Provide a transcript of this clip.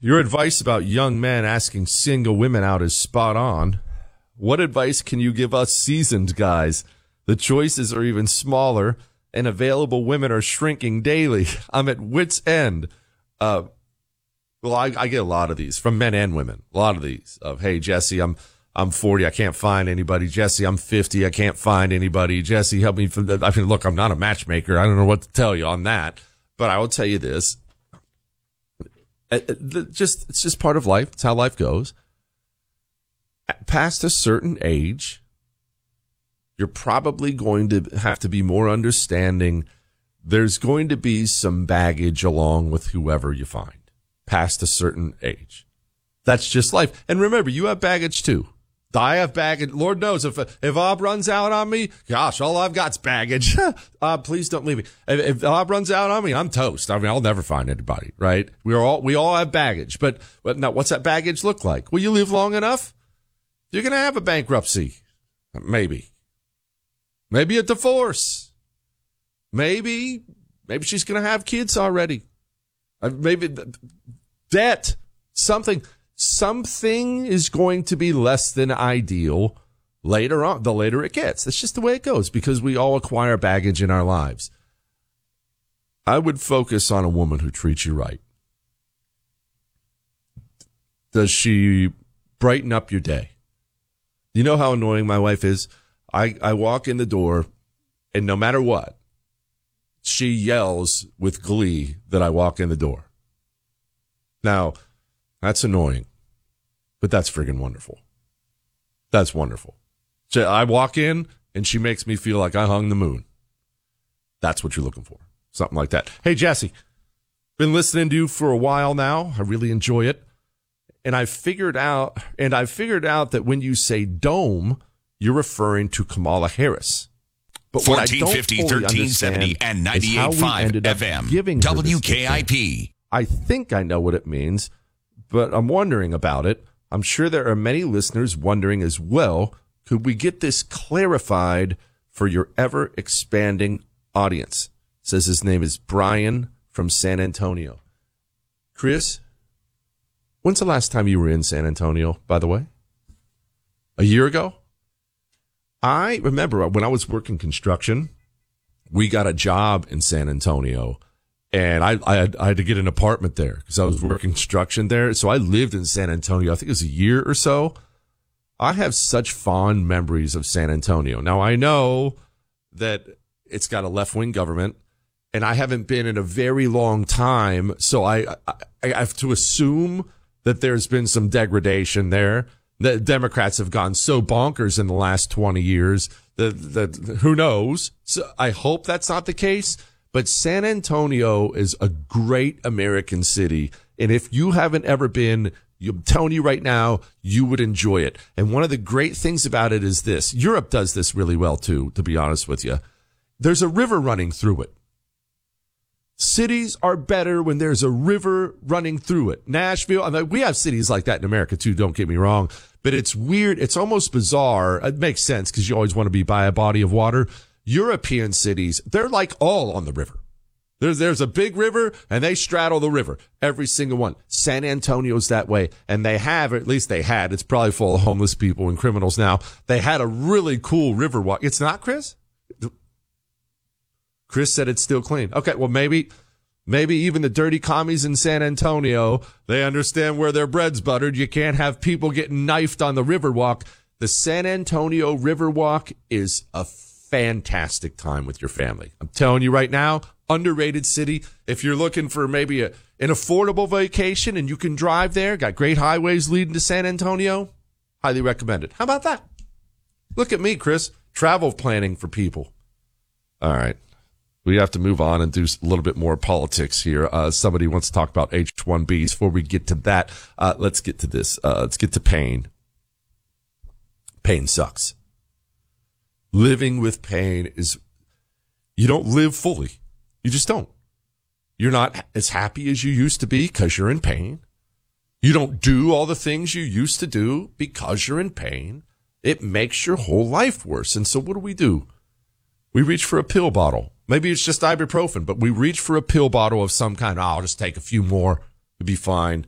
Your advice about young men asking single women out is spot on. What advice can you give us seasoned guys? The choices are even smaller, and available women are shrinking daily. I'm at wit's end. I get a lot of these from men and women. A lot of these of, hey, Jesse, I'm 40. I can't find anybody. Jesse, I'm 50. I can't find anybody. Jesse, help me. Look, I'm not a matchmaker. I don't know what to tell you on that, but I will tell you this. It's just part of life. It's how life goes. Past a certain age, you're probably going to have to be more understanding. There's going to be some baggage along with whoever you find past a certain age. That's just life. And remember, you have baggage too. I have baggage. Lord knows if Ob runs out on me, gosh, all I've got's baggage. Please don't leave me. If Ob runs out on me, I'm toast. I mean, I'll never find anybody, right? We all have baggage. But now what's that baggage look like? Will you live long enough? You're going to have a bankruptcy. Maybe a divorce. Maybe she's going to have kids already. Maybe debt, something is going to be less than ideal later on, the later it gets. That's just the way it goes because we all acquire baggage in our lives. I would focus on a woman who treats you right. Does she brighten up your day? You know how annoying my wife is? I walk in the door, and no matter what, she yells with glee that I walk in the door. Now, that's annoying, but that's friggin' wonderful. That's wonderful. So I walk in, and she makes me feel like I hung the moon. That's what you're looking for. Something like that. Hey, Jesse, been listening to you for a while now. I really enjoy it. And I've figured out that when you say dome, you're referring to Kamala Harris. But 1450, 1370, and 98.5 FM. WKIP. I think I know what it means, but I'm wondering about it. I'm sure there are many listeners wondering as well. Could we get this clarified for your ever-expanding audience? Says his name is Brian from San Antonio. Chris, when's the last time you were in San Antonio, by the way? A year ago? I remember when I was working construction, we got a job in San Antonio, and I had to get an apartment there because I was working construction there. So I lived in San Antonio, I think it was a year or so. I have such fond memories of San Antonio. Now, I know that it's got a left-wing government, and I haven't been in a very long time, so I have to assume that there's been some degradation there. The Democrats have gone so bonkers in the last 20 years that who knows? So I hope that's not the case. But San Antonio is a great American city. And if you haven't ever been, I'm telling you right now, you would enjoy it. And one of the great things about it is this. Europe does this really well, too, to be honest with you. There's a river running through it. Cities are better when there's a river running through it. Nashville, I mean, we have cities like that in America, too, don't get me wrong. But it's weird. It's almost bizarre. It makes sense because you always want to be by a body of water. European cities, they're like all on the river. There's a big river, and they straddle the river, every single one. San Antonio's that way, and they have, or at least they had, it's probably full of homeless people and criminals now. They had a really cool river walk. It's not, Chris? Chris said it's still clean. Okay, well, maybe even the dirty commies in San Antonio, they understand where their bread's buttered. You can't have people getting knifed on the Riverwalk. The San Antonio Riverwalk is a fantastic time with your family. I'm telling you right now, underrated city. If you're looking for maybe an affordable vacation and you can drive there, got great highways leading to San Antonio, highly recommend it. How about that? Look at me, Chris. Travel planning for people. All right. We have to move on and do a little bit more politics here. Somebody wants to talk about H-1Bs. Before we get to that, let's get to this. Let's get to pain. Pain sucks. Living with pain is, you don't live fully. You just don't. You're not as happy as you used to be because you're in pain. You don't do all the things you used to do because you're in pain. It makes your whole life worse. And so what do? We reach for a pill bottle. Maybe it's just ibuprofen, but we reach for a pill bottle of some kind. Oh, I'll just take a few more. It'll be fine.